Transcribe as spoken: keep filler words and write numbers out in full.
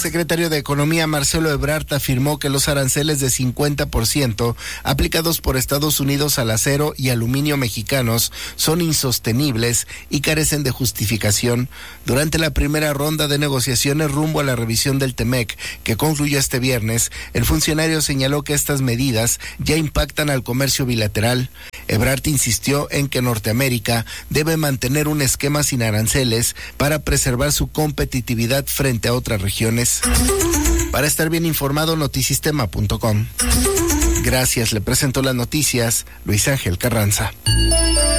secretario de Economía, Marcelo Ebrard, afirmó que los aranceles de cincuenta por ciento aplicados por Estados Unidos al acero y aluminio mexicanos son insostenibles y carecen de justificación. Durante la primera ronda de negociaciones rumbo a la revisión del TEMEC, que concluyó este viernes, el funcionario señaló que estas medidas ya impactan al comercio bilateral. Ebrard insistió en que Norteamérica debe mantener un esquema sin aranceles para preservar su competitividad frente a otras regiones. Para estar bien informado, notisistema punto com. Gracias, le presento las noticias, Luis Ángel Carranza.